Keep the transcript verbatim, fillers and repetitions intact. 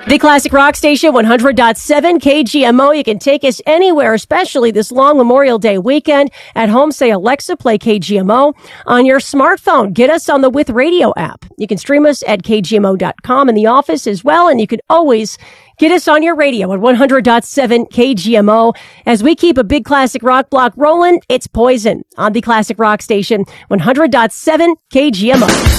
The Classic Rock Station, one hundred point seven K G M O. You can take us anywhere, especially this long Memorial Day weekend. At home, say, Alexa, play K G M O. On your smartphone, get us on the With Radio app. You can stream us at K G M O dot com in the office as well, and you can always get us on your radio at one hundred point seven K G M O. As we keep a big classic rock block rolling, it's Poison on the Classic Rock Station, one hundred point seven K G M O.